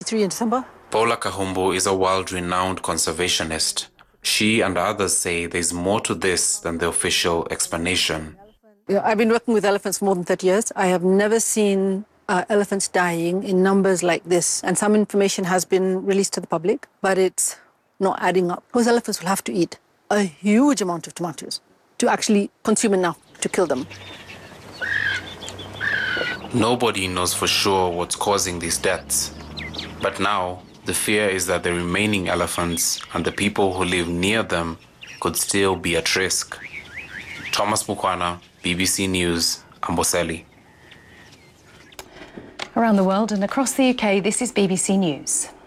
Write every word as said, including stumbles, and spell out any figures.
twenty-three in December. Paula Kahumbu is a world-renowned conservationist. She and others say there's more to this than the official explanation. Yeah, I've been working with elephants for more than thirty years. I have never seen uh, elephants dying in numbers like this. And some information has been released to the public, but it's not adding up. Those elephants will have to eat a huge amount of tomatoes to actually consume enough to kill them. Nobody knows for sure what's causing these deaths. But now, the fear is that the remaining elephants and the people who live near them could still be at risk. Thomas Mukwana, B B C News, Amboseli. Around the world and across the U K, this is B B C News.